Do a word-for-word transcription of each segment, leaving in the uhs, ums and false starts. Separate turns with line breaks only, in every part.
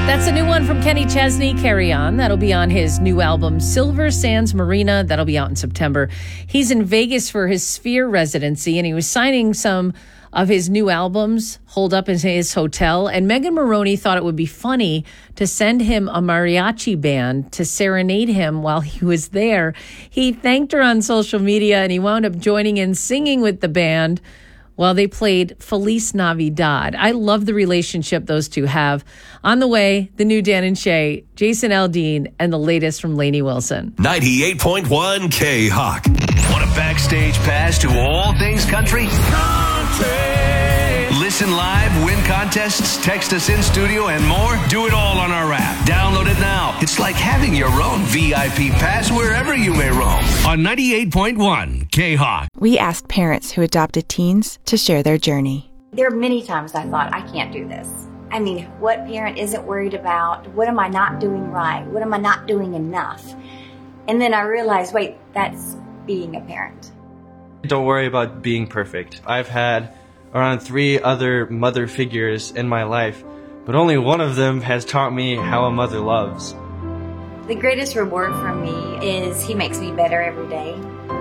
That's a new one from Kenny Chesney, Carry On. That'll be on his new album, Silver Sands Marina. That'll be out in September. He's in Vegas for his Sphere residency, and he was signing some of his new albums holed up in his hotel. And Megan Moroney thought it would be funny to send him a mariachi band to serenade him while he was there. He thanked her on social media, and he wound up joining in singing with the band while they played Feliz Navidad. I love the relationship those two have. On the way, the new Dan and Shay, Jason Aldean, and the latest from Lainey Wilson.
ninety-eight point one K-Hawk. Want a backstage pass to all things country? Country! Listen live, win contests, text us in studio, and more? Do it all on our app. Download it now. It's like having your own V I P pass wherever you may roam. On ninety-eight point one K-Hawk.
We asked parents who adopted teens to share their journey.
There are many times I thought, I can't do this. I mean, what parent isn't worried about, what am I not doing right? What am I not doing enough? And then I realized, wait, that's being a parent.
Don't worry about being perfect. I've had around three other mother figures in my life, but only one of them has taught me how a mother loves.
The greatest reward for me is he makes me better every day.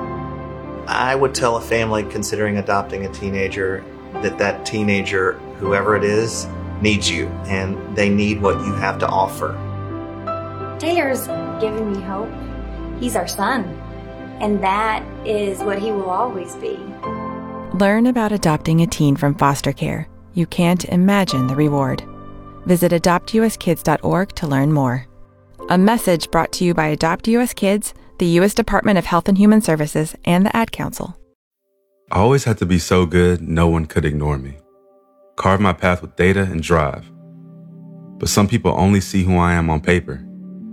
I would tell a family considering adopting a teenager that that teenager, whoever it is, needs you, and they need what you have to offer.
Taylor's giving me hope. He's our son, and that is what he will always be.
Learn about adopting a teen from foster care. You can't imagine the reward. Visit adopt u s kids dot org to learn more. A message brought to you by Adopt U S Kids, the U S Department of Health and Human Services, and the Ad Council.
I always had to be so good, no one could ignore me. Carve my path with data and drive. But some people only see who I am on paper.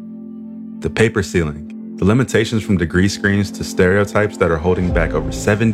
The paper ceiling, the limitations from degree screens to stereotypes that are holding back over seventy